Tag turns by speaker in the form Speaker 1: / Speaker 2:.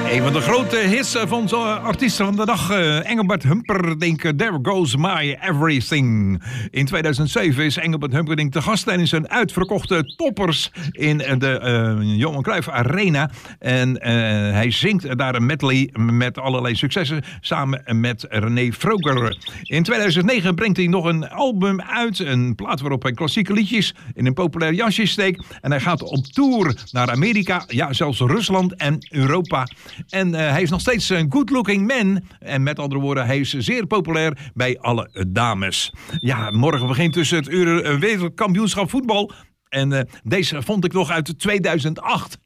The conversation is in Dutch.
Speaker 1: Een van de grote hits van onze artiesten van de dag, Engelbert Humperdinck, There Goes My Everything. In 2007 is Engelbert Humperdinck te gast tijdens een uitverkochte toppers in de Johan Cruijff Arena. En hij zingt daar een medley met allerlei successen samen met René Vroger. In 2009 brengt hij nog een album uit, een plaat waarop hij klassieke liedjes in een populair jasje steekt. En hij gaat op tour naar Amerika, ja zelfs Rusland en Europa. En hij is nog steeds een good-looking man. En met andere woorden, hij is zeer populair bij alle dames. Ja, morgen begint dus het wereldkampioenschap voetbal. En deze vond ik nog uit 2008.